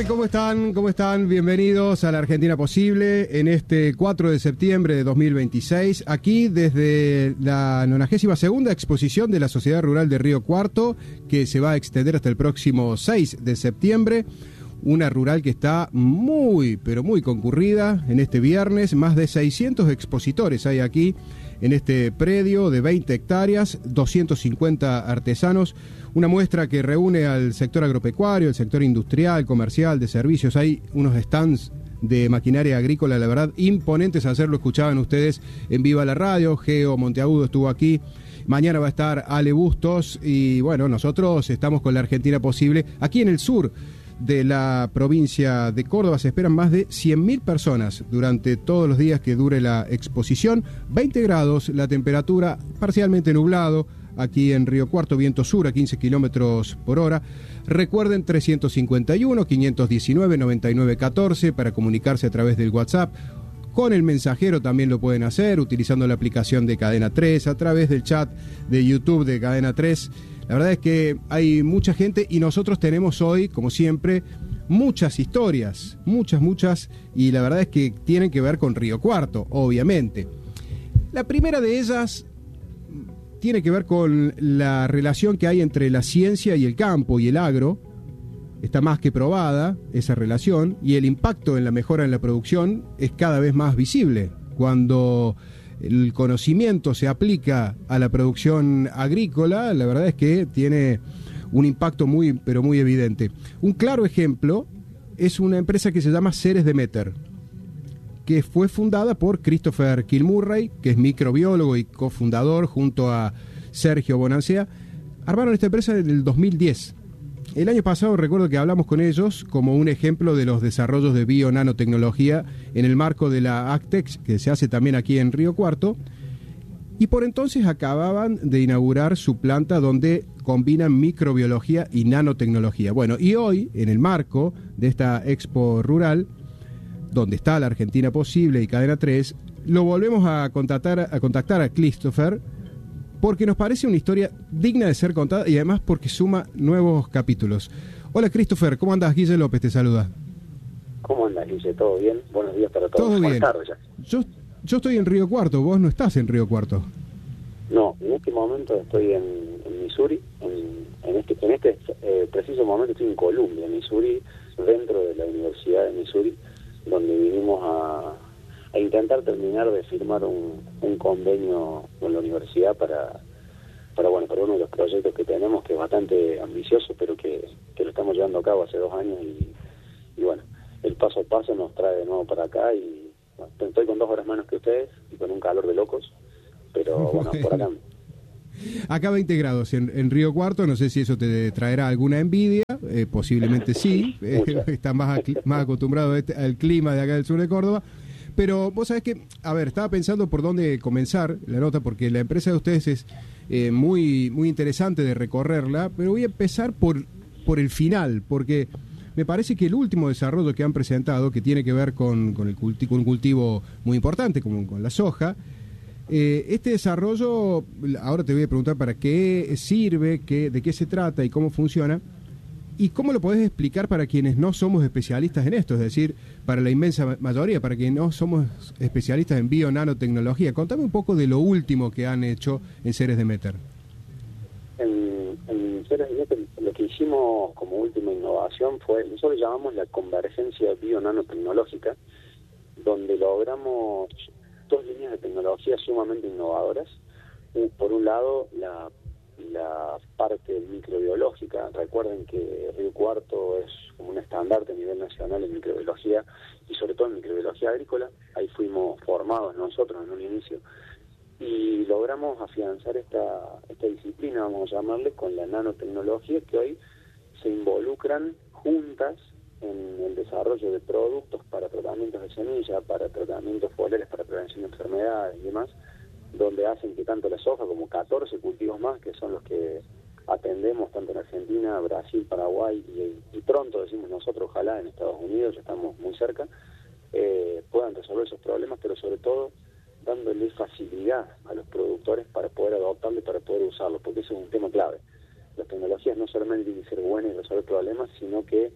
¿Cómo están? ¿Cómo están? Bienvenidos a la Argentina Posible en este 4 de septiembre de 2026, aquí desde la 92ª exposición de la Sociedad Rural de Río Cuarto, que se va a extender hasta el próximo 6 de septiembre. Una rural que está muy, pero muy concurrida en este viernes. Más de 600 expositores hay aquí en este predio de 20 hectáreas, 250 artesanos. Una muestra que reúne al sector agropecuario, el sector industrial, comercial, de servicios. Hay unos stands de maquinaria agrícola, la verdad, imponentes. Ayer lo escuchaban ustedes en Viva la Radio. Geo Monteagudo estuvo aquí. Mañana va a estar Ale Bustos. Y bueno, nosotros estamos con la Argentina Posible aquí en el sur de la provincia de Córdoba. Se esperan más de 100.000 personas durante todos los días que dure la exposición. 20 grados, la temperatura, parcialmente nublado aquí en Río Cuarto, viento sur a 15 kilómetros por hora. Recuerden 351-519-9914 para comunicarse a través del WhatsApp. Con el mensajero también lo pueden hacer utilizando la aplicación de Cadena 3, a través del chat de YouTube de Cadena 3. La verdad es que hay mucha gente y nosotros tenemos hoy, como siempre, muchas historias, muchas, y la verdad es que tienen que ver con Río Cuarto, obviamente. La primera de ellas tiene que ver con la relación que hay entre la ciencia y el campo y el agro. Está más que probada esa relación, y el impacto en la mejora en la producción es cada vez más visible. Cuando el conocimiento se aplica a la producción agrícola, la verdad es que tiene un impacto muy, pero muy evidente. Un claro ejemplo es una empresa que se llama Ceres Demeter, que fue fundada por Christopher Kilmurray, que es microbiólogo y cofundador, junto a Sergio Bonancea. Armaron esta empresa en el 2010. El año pasado recuerdo que hablamos con ellos como un ejemplo de los desarrollos de bio-nanotecnología en el marco de la Actex, que se hace también aquí en Río Cuarto, y por entonces acababan de inaugurar su planta donde combinan microbiología y nanotecnología. Bueno, y hoy, en el marco de esta Expo Rural, donde está la Argentina Posible y Cadena 3, lo volvemos a contactar a Christopher, porque nos parece una historia digna de ser contada y además porque suma nuevos capítulos. Hola Christopher, ¿cómo andás? Guille López te saluda. ¿Cómo andás, Guille? ¿Todo bien? Buenos días para todos. Todo bien. Buenas tardes ya. Yo estoy en Río Cuarto, vos no estás en Río Cuarto. No, en este momento estoy en Missouri. En este preciso momento estoy en Columbia, Missouri, dentro de la Universidad de Missouri, donde vinimos a intentar terminar de firmar un convenio con la universidad para uno de los proyectos que tenemos, que es bastante ambicioso, pero que lo estamos llevando a cabo hace 2 años y bueno, el paso a paso nos trae de nuevo para acá y bueno, estoy con 2 horas menos que ustedes y con un calor de locos, pero bueno, por acá. Acá 20 grados en Río Cuarto, no sé si eso te traerá alguna envidia, posiblemente sí, está más acostumbrado al clima de acá del sur de Córdoba. Pero vos sabés que, a ver, estaba pensando por dónde comenzar la nota, porque la empresa de ustedes es muy interesante de recorrerla, pero voy a empezar por el final, porque me parece que el último desarrollo que han presentado, que tiene que ver con un cultivo muy importante, como con la soja, este desarrollo, ahora te voy a preguntar para qué sirve, de qué se trata y cómo funciona. ¿Y cómo lo podés explicar para quienes no somos especialistas en esto? Es decir, para la inmensa mayoría, para quienes no somos especialistas en bio-nanotecnología. Contame un poco de lo último que han hecho en Ceres Demeter. En Ceres Demeter lo que hicimos como última innovación fue, nosotros llamamos la convergencia bio-nanotecnológica, donde logramos 2 líneas de tecnología sumamente innovadoras. Por un lado, la parte microbiológica. Recuerden que Río Cuarto es como un estandarte a nivel nacional en microbiología y sobre todo en microbiología agrícola. Ahí fuimos formados nosotros en un inicio y logramos afianzar esta disciplina, vamos a llamarle, con la nanotecnología, que hoy se involucran juntas en el desarrollo de productos para tratamientos de semilla, para tratamientos foliares, para prevención de enfermedades y demás, donde hacen que tanto la soja como 14 cultivos más, que son los que atendemos tanto en Argentina, Brasil, Paraguay y pronto, decimos nosotros, ojalá en Estados Unidos, ya estamos muy cerca, puedan resolver esos problemas, pero sobre todo dándole facilidad a los productores para poder adoptarlo y para poder usarlo, porque eso es un tema clave. Las tecnologías no solamente tienen que ser buenas y resolver problemas, sino que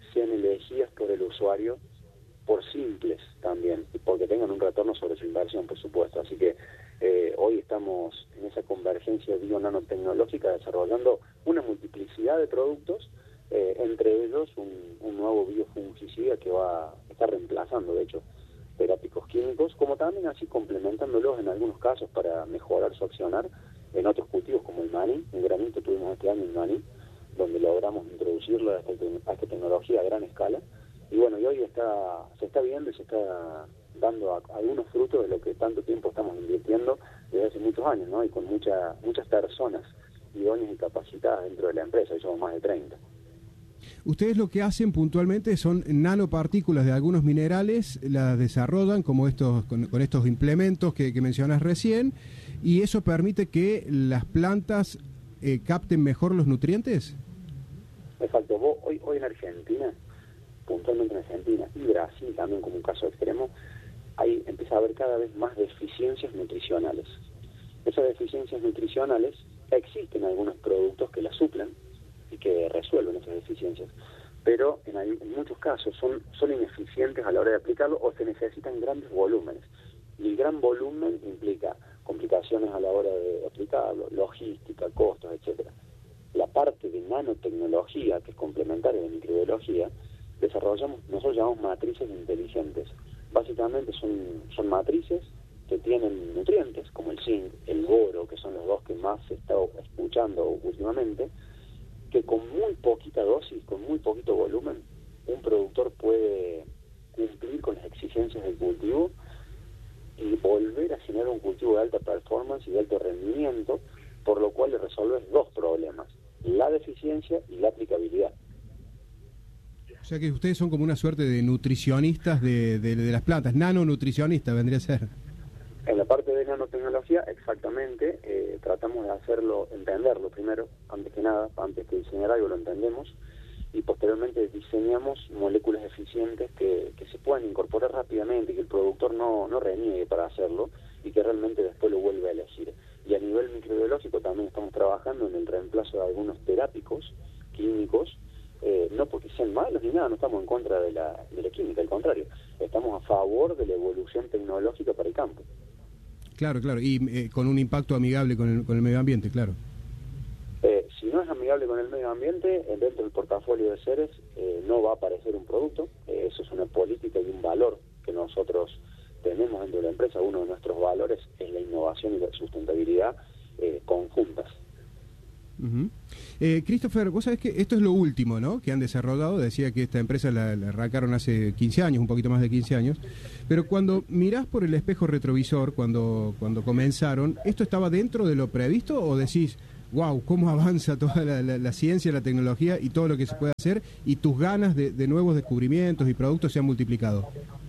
sean elegidas por el usuario por simples también, y porque tengan un retorno sobre su inversión, por supuesto. Así que hoy estamos en esa convergencia bio-nanotecnológica desarrollando una multiplicidad de productos, entre ellos un nuevo biofungicida que está reemplazando, de hecho, terápicos químicos, como también así complementándolos en algunos casos para mejorar su accionar en otros cultivos como el maní. En granito tuvimos este año el maní, donde logramos introducirlo a esta tecnología a gran escala. Y bueno, y hoy se está viendo y se está dando algunos frutos de lo que tanto tiempo estamos invirtiendo desde hace muchos años, ¿no? Y con muchas personas idóneas y capacitadas dentro de la empresa, y somos más de 30. Ustedes lo que hacen puntualmente son nanopartículas de algunos minerales, las desarrollan como con estos implementos que mencionas recién, y eso permite que las plantas capten mejor los nutrientes. Exacto. Hoy en Argentina, puntualmente en Argentina y Brasil también como un caso extremo, empieza a haber cada vez más deficiencias nutricionales. Esas deficiencias nutricionales existen algunos productos que las suplen y que resuelven esas deficiencias, pero en muchos casos son ineficientes a la hora de aplicarlo, o se necesitan grandes volúmenes. Y el gran volumen implica complicaciones a la hora de aplicarlo, logística, costos, etcétera. La parte de nanotecnología, que es complementaria de microbiología, nosotros llamamos matrices inteligentes. Básicamente son matrices que tienen nutrientes como el zinc, el boro, que son los dos que más se está escuchando últimamente, que con muy poquita dosis, con muy poquito volumen, un productor puede cumplir con las exigencias del cultivo y volver a generar un cultivo de alta performance y de alto rendimiento, por lo cual le resuelves dos problemas: la deficiencia y la aplicabilidad. O sea que ustedes son como una suerte de nutricionistas de las plantas, nanonutricionistas vendría a ser. En la parte de nanotecnología, exactamente, tratamos de entenderlo primero, antes que nada, antes que diseñar algo lo entendemos, y posteriormente diseñamos moléculas eficientes que se puedan incorporar rápidamente, que el productor no reniegue para hacerlo y que realmente después lo vuelve a elegir. Y a nivel microbiológico también estamos trabajando en el reemplazo de algunos terápicos químicos, no porque sean malos ni nada, no estamos en contra de la química, al contrario, estamos a favor de la evolución tecnológica para el campo. Claro, y con un impacto amigable con el medio ambiente, claro. Si no es amigable con el medio ambiente, dentro del portafolio de Ceres no va a aparecer un producto. Eso es una política y un valor que nosotros tenemos dentro de la empresa. Uno de nuestros valores es la innovación y la sustentabilidad conjuntas. Uh-huh. Christopher, vos sabés que esto es lo último, ¿no?, que han desarrollado. Decía que esta empresa la arrancaron hace 15 años, un poquito más de 15 años, pero cuando mirás por el espejo retrovisor, cuando comenzaron, ¿esto estaba dentro de lo previsto o decís, wow, cómo avanza toda la ciencia, la tecnología y todo lo que se puede hacer, y tus ganas de nuevos descubrimientos y productos se han multiplicado?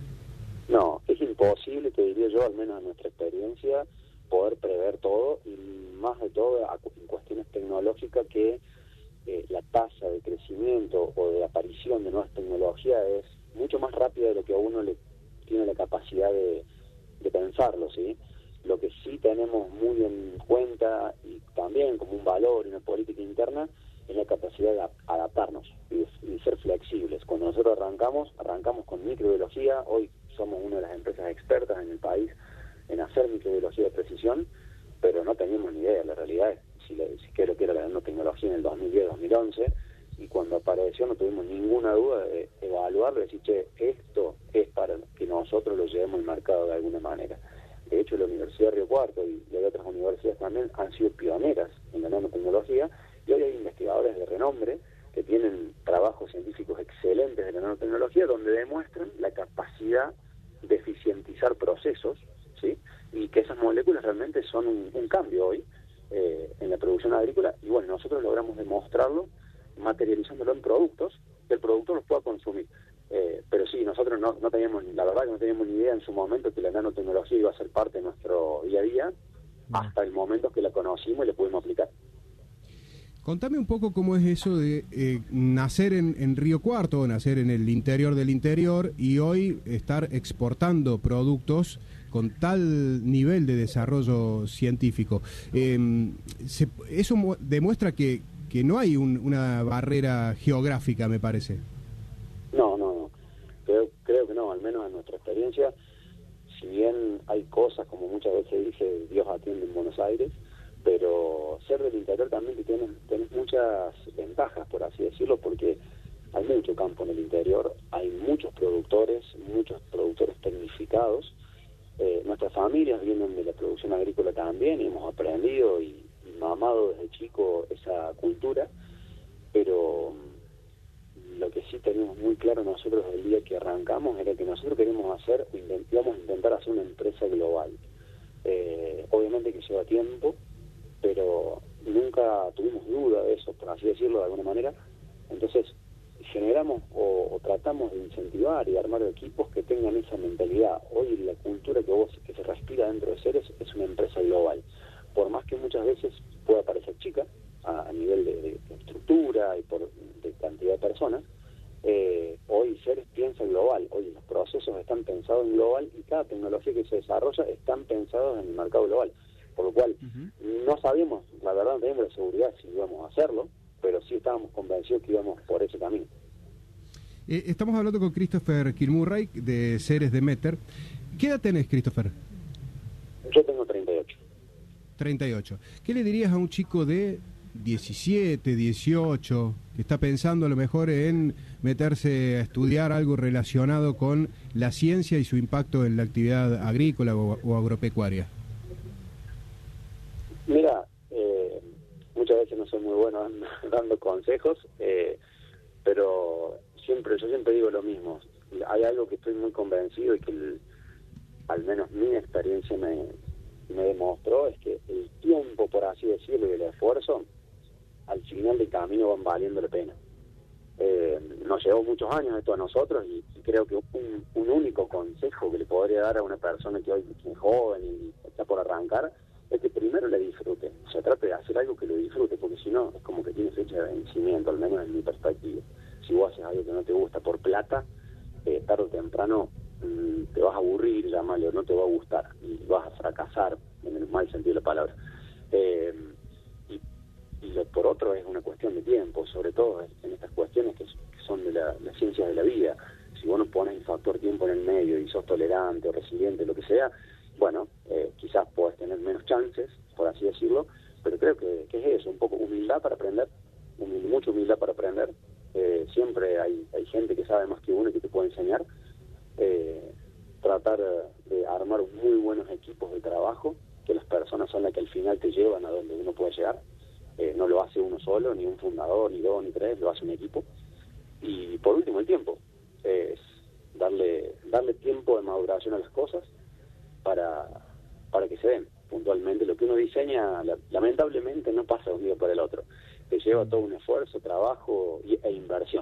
No, es imposible, te diría yo, al menos en nuestra experiencia, poder prever todo, y más de todo en cuestiones tecnológicas, que la tasa de crecimiento o de aparición de nuevas tecnologías es mucho más rápida de lo que a uno le tiene la capacidad de pensarlo, ¿sí? Lo que sí tenemos muy en cuenta, y también como un valor y una política interna, es la capacidad de adaptarnos y ser flexibles. Cuando nosotros arrancamos con microbiología. Hoy somos una de las empresas expertas en el país en hacer microbiología de precisión, pero no teníamos ni idea. La realidad es, si quiero que era la nanotecnología en el 2010-2011, y cuando apareció no tuvimos ninguna duda de evaluarlo y decir, che, esto es para que nosotros lo llevemos al mercado de alguna manera. De hecho, la Universidad de Río Cuarto y de otras universidades también han sido pioneras en la nanotecnología, y hoy hay investigadores de renombre que tienen trabajos científicos excelentes de la nanotecnología, donde demuestran la capacidad de eficientizar procesos, ¿sí? Y que esas moléculas realmente son un cambio hoy en la producción agrícola. Y bueno, nosotros logramos demostrarlo materializándolo en productos, que el productor los pueda consumir. Pero sí, nosotros no teníamos, la verdad que no teníamos ni idea en su momento que la nanotecnología iba a ser parte de nuestro día a día, hasta el momento que la conocimos y la pudimos aplicar. Contame un poco cómo es eso de nacer en Río Cuarto, nacer en el interior del interior, y hoy estar exportando productos con tal nivel de desarrollo científico. Eso demuestra que no hay una barrera geográfica, me parece. creo que no, al menos en nuestra experiencia, si bien hay cosas, como muchas veces dice, Dios atiende en Buenos Aires, pero ser del interior también tenés muchas ventajas, por así decirlo, porque hay mucho campo en el interior, hay muchos productores tecnificados. Nuestras familias vienen de la producción agrícola también y hemos aprendido y mamado desde chico esa cultura, pero lo que sí tenemos muy claro nosotros el día que arrancamos era que nosotros queremos hacer, íbamos a intentar hacer una empresa global. Obviamente que lleva tiempo, pero nunca tuvimos duda de eso, por así decirlo de alguna manera. Entonces generamos o tratamos de incentivar y armar equipos que tengan esa mentalidad. Hoy la cultura que se respira dentro de Ceres es una empresa global, por más que muchas veces pueda parecer chica a nivel de estructura y de cantidad de personas. Hoy Ceres piensa global, hoy los procesos están pensados en global y cada tecnología que se desarrolla están pensados en el mercado global, por lo cual no sabíamos, la verdad no teníamos la seguridad si íbamos a hacerlo, pero sí estábamos convencidos que íbamos por ese camino. Estamos hablando con Christopher Kilmurray de Ceres Demeter. ¿Qué edad tenés, Christopher? Yo tengo 38. 38. ¿Qué le dirías a un chico de 17, 18, que está pensando a lo mejor en meterse a estudiar algo relacionado con la ciencia y su impacto en la actividad agrícola o agropecuaria? Mira, muchas veces no soy muy bueno dando consejos, pero yo siempre digo lo mismo. Hay algo que estoy muy convencido y que al menos mi experiencia me demostró, es que el tiempo, por así decirlo, y el esfuerzo, al final del camino van valiendo la pena. Nos llevó muchos años esto a nosotros y creo que un único consejo que le podría dar a una persona que hoy es joven y está por arrancar es que primero la disfrute, o sea, trate de hacer algo que lo disfrute, porque si no es como que tiene fecha de vencimiento, al menos en mi perspectiva. Si vos haces algo que no te gusta por plata, tarde o temprano te vas a aburrir, llamarlo, no te va a gustar y vas a fracasar en el mal sentido de la palabra. Por otro es una cuestión de tiempo, sobre todo en estas cuestiones que son de las ciencias de la vida. Si vos no pones el factor tiempo en el medio y sos tolerante o resiliente, lo que sea, bueno, quizás podés tener menos chances, por así decirlo, pero creo que es eso, un poco humildad para aprender, mucha humildad para aprender. Siempre hay gente que sabe más que uno y que te puede enseñar. Tratar de armar muy buenos equipos de trabajo, que las personas son las que al final te llevan a donde uno puede llegar. No lo hace uno solo, ni un fundador, ni dos, ni tres, lo hace un equipo. Y por último, el tiempo. Es darle tiempo de maduración a las cosas para que se den puntualmente. Lo que uno diseña, lamentablemente, no pasa de un día para el otro. Te lleva todo un esfuerzo, trabajo e inversión.